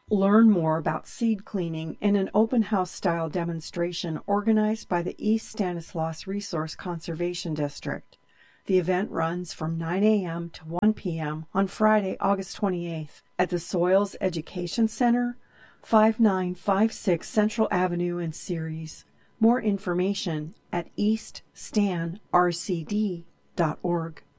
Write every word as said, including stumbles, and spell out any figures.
Learn more about seed cleaning in an open house style demonstration organized by the East Stanislaus Resource Conservation District. The event runs from nine a.m. to one p.m. on Friday, August twenty-eighth at the Soils Education Center, five nine five six Central Avenue in Ceres. More information at east stan r c d dot org.